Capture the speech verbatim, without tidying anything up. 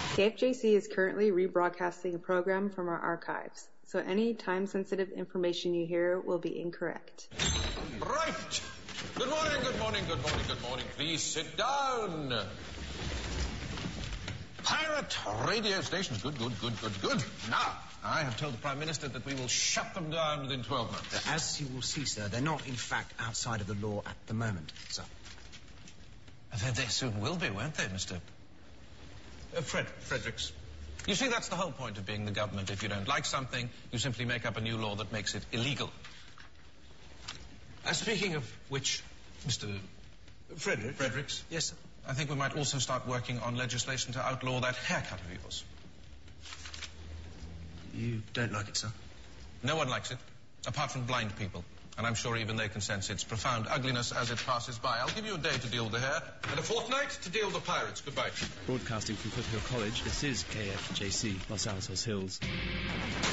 K F J C is currently rebroadcasting a program from our archives, so any time-sensitive information you hear will be incorrect. Right! Good morning, good morning, good morning, good morning. Please sit down. Pirate radio stations. Good, good, good, good, good. Now, I have told the Prime Minister that we will shut them down within twelve months. As you will see, sir, they're not, in fact, outside of the law at the moment, sir. They, they soon will be, won't they, Mister Uh, Fred, Fredericks. You see, that's the whole point of being the government. If you don't like something, you simply make up a new law that makes it illegal. Uh, speaking of which, Mister Frederick... Fredericks? Yes, sir. I think we might also start working on legislation to outlaw that haircut of yours. You don't like it, sir? No one likes it, apart from blind people. And I'm sure even they can sense its profound ugliness as it passes by. I'll give you a day to deal with the hair, and a fortnight to deal with the pirates. Goodbye. Broadcasting from Foothill College, this is K F J C, Los Altos Hills.